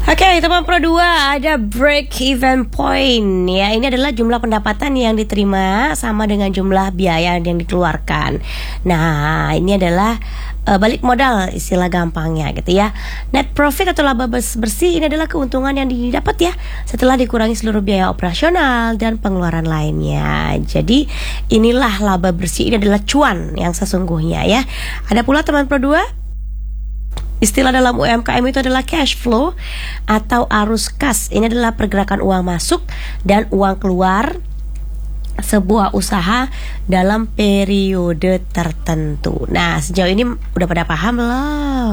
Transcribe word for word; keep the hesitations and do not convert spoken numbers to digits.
Oke, teman Pro dua, ada break even point ya. Ini adalah jumlah pendapatan yang diterima sama dengan jumlah biaya yang dikeluarkan. Nah, ini adalah uh, balik modal istilah gampangnya gitu ya. Net profit atau laba bersih ini adalah keuntungan yang didapat ya setelah dikurangi seluruh biaya operasional dan pengeluaran lainnya. Jadi inilah laba bersih, ini adalah cuan yang sesungguhnya ya. Ada pula teman Pro dua, istilah dalam U M K M itu adalah cash flow atau arus kas. Ini adalah pergerakan uang masuk dan uang keluar sebuah usaha dalam periode tertentu. Nah, sejauh ini udah pada paham belum?